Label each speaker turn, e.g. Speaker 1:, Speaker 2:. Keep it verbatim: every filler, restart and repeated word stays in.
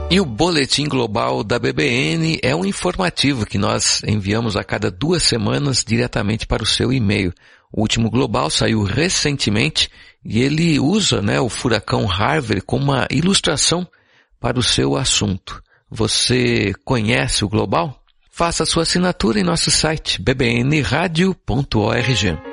Speaker 1: E o Boletim Global da B B N é um informativo que nós enviamos a cada duas semanas diretamente para o seu e-mail. O último Global saiu recentemente e ele usa, né, o furacão Harvey como uma ilustração para o seu assunto. Você conhece o Global? Faça sua assinatura em nosso site b b n radio ponto org.